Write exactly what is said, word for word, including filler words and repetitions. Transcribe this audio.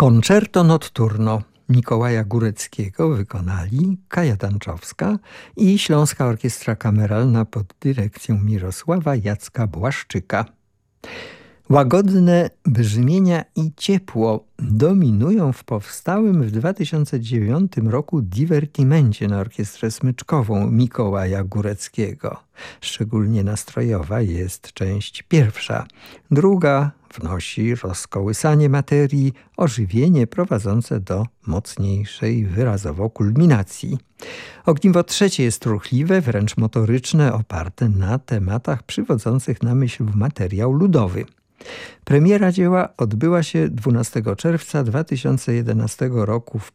Concerto Notturno Mikołaja Góreckiego wykonali Kaja Danczowska i Śląska Orkiestra Kameralna pod dyrekcją Mirosława Jacka Błaszczyka. Łagodne brzmienia i ciepło dominują w powstałym w dwa tysiące dziewiątym roku divertimencie na orkiestrę smyczkową Mikołaja Góreckiego. Szczególnie nastrojowa jest część pierwsza. Druga wnosi rozkołysanie materii, ożywienie prowadzące do mocniejszej wyrazowo kulminacji. Ogniwo trzecie jest ruchliwe, wręcz motoryczne, oparte na tematach przywodzących na myśl materiał ludowy. Premiera dzieła odbyła się dwunastego czerwca dwa tysiące jedenastego roku w